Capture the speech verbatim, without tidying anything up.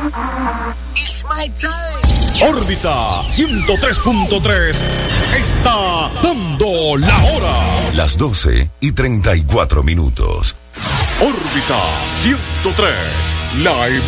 It's my time. Órbita ciento tres punto tres está dando la hora. Las doce y treinta y cuatro minutos. Órbita ciento tres, la